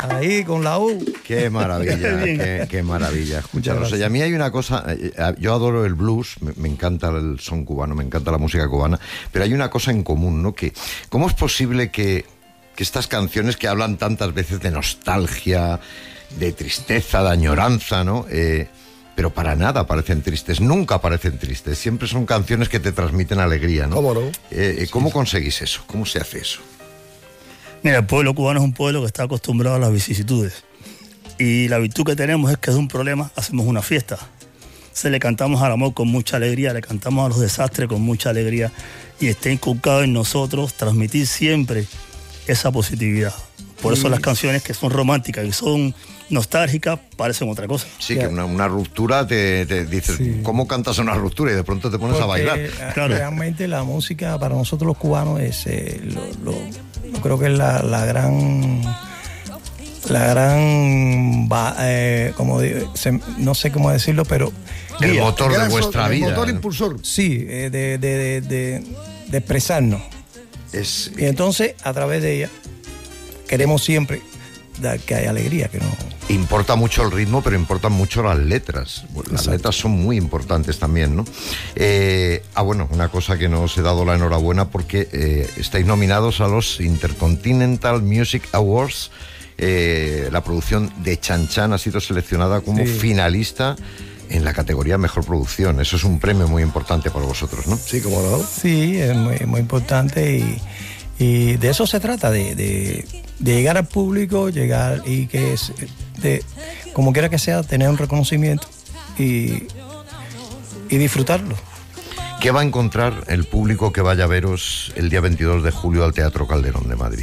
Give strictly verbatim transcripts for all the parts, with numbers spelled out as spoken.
ahí con la U. Qué maravilla, qué, qué maravilla. Escúchalo. O sea, y a mí hay una cosa, yo adoro el blues, me, me encanta el son cubano, me encanta la música cubana, pero hay una cosa en común, ¿no? Que, ¿cómo es posible que, que estas canciones que hablan tantas veces de nostalgia, de tristeza, de añoranza, ¿no? Eh, pero para nada parecen tristes, nunca parecen tristes, siempre son canciones que te transmiten alegría, ¿no? ¿Cómo no? Eh, ¿Cómo conseguís eso? ¿Cómo se hace eso? Mira, el pueblo cubano es un pueblo que está acostumbrado a las vicisitudes. Y la virtud que tenemos es que de un problema hacemos una fiesta. Se le cantamos al amor con mucha alegría, le cantamos a los desastres con mucha alegría. Y está inculcado en nosotros transmitir siempre esa positividad. Por eso las canciones que son románticas y son nostálgicas parecen otra cosa. Sí, que una, una ruptura te, te dices, sí. ¿Cómo cantas una ruptura? Y de pronto te pones Porque, a bailar. Claro. Realmente la música para nosotros los cubanos es, eh, lo, lo, yo creo que es la, la gran, la gran, eh, como digo, se, no sé cómo decirlo, pero el guía, motor de vuestra el vida. El motor impulsor. Sí, eh, de, de, de, de, de expresarnos. Es, y entonces a través de ella queremos siempre dar que haya alegría, que no. Importa mucho el ritmo, pero importan mucho las letras. Las Exacto. letras son muy importantes también, ¿no? Eh, ah, bueno, una cosa que no os he dado la enhorabuena porque eh, estáis nominados a los Intercontinental Music Awards. Eh, la producción de Chan Chan ha sido seleccionada como sí. finalista en la categoría Mejor Producción. Eso es un premio muy importante para vosotros, ¿no? Sí, cómo no. Sí, es muy, muy importante y, y de eso se trata, de, de, de llegar al público, llegar y que es, de, como quiera que sea, tener un reconocimiento y, y disfrutarlo. ¿Qué va a encontrar el público que vaya a veros el día veintidós de julio al Teatro Calderón de Madrid?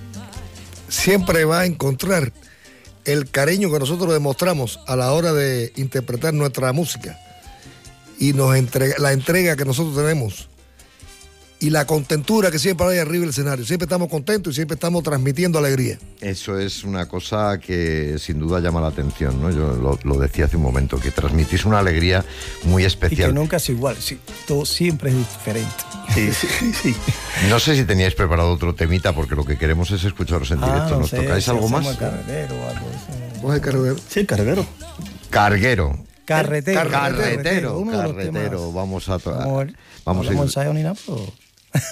Siempre va a encontrar el cariño que nosotros demostramos a la hora de interpretar nuestra música y nos entrega, la entrega que nosotros tenemos y la contentura que siempre hay arriba del escenario. Siempre estamos contentos y siempre estamos transmitiendo alegría. Eso es una cosa que sin duda llama la atención, ¿no? Yo lo, lo decía hace un momento, que transmitís una alegría muy especial. Y que nunca es igual, sí, todo siempre es diferente. Sí, sí, sí. No sé si teníais preparado otro temita, porque lo que queremos es escucharos en directo. Ah, no ¿Nos sé, tocáis si algo más? El carguero o algo así. ¿Cómo es el carguero? Sí, el carguero. Carguero. Carretero. Carretero, carretero. carretero. Vamos a... Vamos a ver. Vamos no a ir. ensayo ni nada, pero...